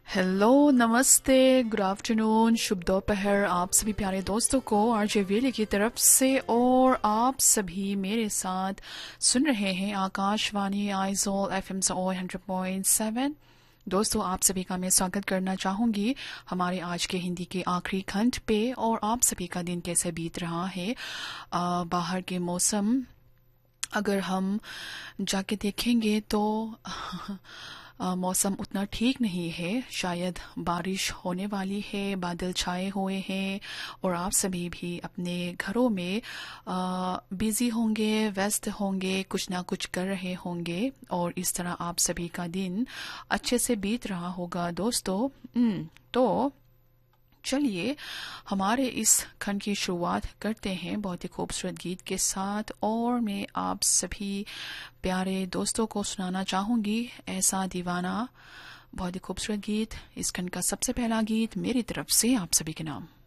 Hello, नमस्ते, good afternoon, शुभ दोपहर आप सभी प्यारे दोस्तों को आरजे वेली की तरफ से। और आप सभी मेरे साथ सुन रहे हैं आकाशवाणी आइजोल एफएम 100.7। दोस्तों, आप सभी का मैं स्वागत करना चाहूंगी हमारे आज के हिंदी के आखिरी खंड पे। और आप सभी का दिन कैसे बीत रहा है। बाहर के मौसम अगर हम जाके देखेंगे तो मौसम उतना ठीक नहीं है। शायद बारिश होने वाली है, बादल छाए हुए हैं और आप सभी भी अपने घरों में बिजी होंगे, व्यस्त होंगे, कुछ ना कुछ कर रहे होंगे और इस तरह आप सभी का दिन अच्छे से बीत रहा होगा दोस्तों। तो चलिए हमारे इस खंड की शुरुआत करते हैं बहुत ही खूबसूरत गीत के साथ। और मैं आप सभी प्यारे दोस्तों को सुनाना चाहूंगी ऐसा दीवाना, बहुत ही खूबसूरत गीत। इस खंड का सबसे पहला गीत मेरी तरफ से आप सभी के नाम।